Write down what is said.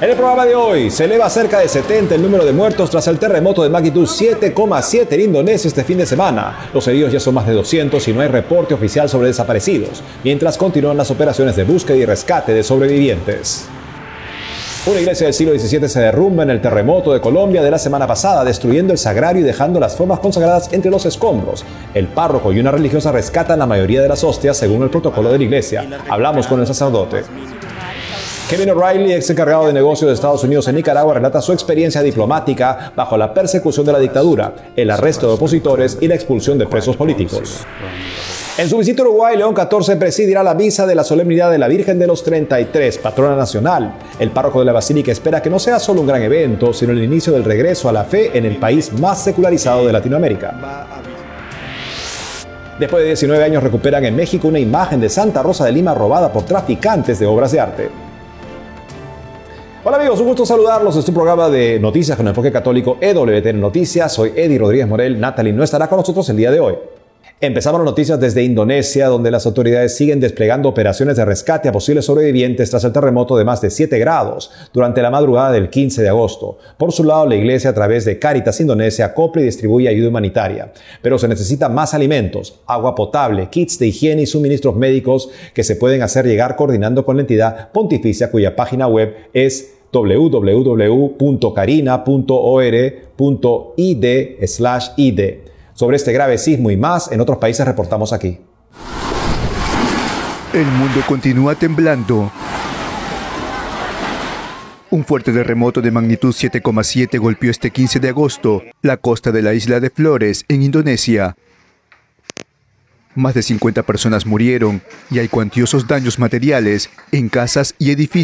En el programa de hoy, se eleva a cerca de 70 el número de muertos tras el terremoto de magnitud 7,7 en Indonesia este fin de semana. Los heridos ya son más de 200 y no hay reporte oficial sobre desaparecidos, mientras continúan las operaciones de búsqueda y rescate de sobrevivientes. Una iglesia del siglo XVII se derrumba en el terremoto de Colombia de la semana pasada, destruyendo el sagrario y dejando las formas consagradas entre los escombros. El párroco y una religiosa rescatan la mayoría de las hostias según el protocolo de la iglesia. Hablamos con el sacerdote. Kevin O'Reilly, ex encargado de negocios de Estados Unidos en Nicaragua, relata su experiencia diplomática bajo la persecución de la dictadura, el arresto de opositores y la expulsión de presos políticos. En su visita a Uruguay, León XIV presidirá la misa de la solemnidad de la Virgen de los 33, patrona nacional. El párroco de la basílica espera que no sea solo un gran evento, sino el inicio del regreso a la fe en el país más secularizado de Latinoamérica. Después de 19 años recuperan en México una imagen de Santa Rosa de Lima robada por traficantes de obras de arte. Hola amigos, un gusto saludarlos. Este es tu programa de noticias con enfoque católico EWTN Noticias. Soy Eddie Rodríguez Morel. Natalie no estará con nosotros el día de hoy. Empezamos las noticias desde Indonesia, donde las autoridades siguen desplegando operaciones de rescate a posibles sobrevivientes tras el terremoto de más de 7 grados durante la madrugada del 15 de agosto. Por su lado, la iglesia a través de Cáritas Indonesia compra y distribuye ayuda humanitaria. Pero se necesitan más alimentos, agua potable, kits de higiene y suministros médicos que se pueden hacer llegar coordinando con la entidad pontificia cuya página web es www.carina.or.id/id. Sobre este grave sismo y más, en otros países reportamos aquí. El mundo continúa temblando. Un fuerte terremoto de magnitud 7,7 golpeó este 15 de agosto la costa de la isla de Flores, en Indonesia. Más de 50 personas murieron y hay cuantiosos daños materiales en casas y edificios.